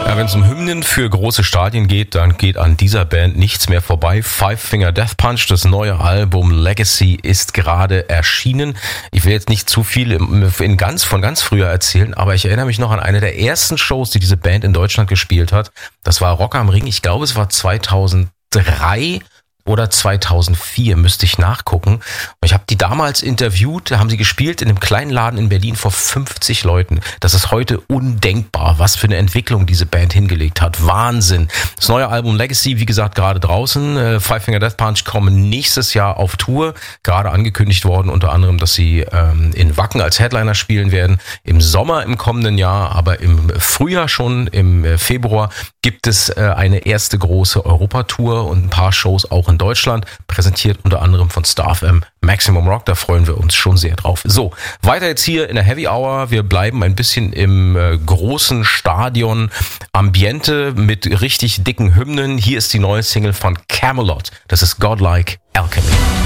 Wenn es um Hymnen für große Stadien geht, dann geht an dieser Band nichts mehr vorbei. Five Finger Death Punch, das neue Album Legacy, ist gerade erschienen. Ich will jetzt nicht zu viel von ganz früher erzählen, aber ich erinnere mich noch an eine der ersten Shows, die diese Band in Deutschland gespielt hat. Das war Rock am Ring. Ich glaube, es war 2003 oder 2004, müsste ich nachgucken. Und ich habe die damals interviewt, da haben sie gespielt in einem kleinen Laden in Berlin vor 50 Leuten. Das ist heute undenkbar, was für eine Entwicklung diese Band hingelegt hat. Wahnsinn. Das neue Album Legacy, wie gesagt, gerade draußen. Five Finger Death Punch kommen nächstes Jahr auf Tour. Gerade angekündigt worden, unter anderem, dass sie in Wacken als Headliner spielen werden. Im Sommer im kommenden Jahr, aber im Frühjahr schon, im Februar, gibt es eine erste große Europatour und ein paar Shows auch in Deutschland, präsentiert unter anderem von Star FM Maximum Rock. Da freuen wir uns schon sehr drauf. So, weiter jetzt hier in der Heavy Hour. Wir bleiben ein bisschen im großen Stadion Ambiente mit richtig dicken Hymnen. Hier ist die neue Single von Kamelot. Das ist Godlike Alchemy.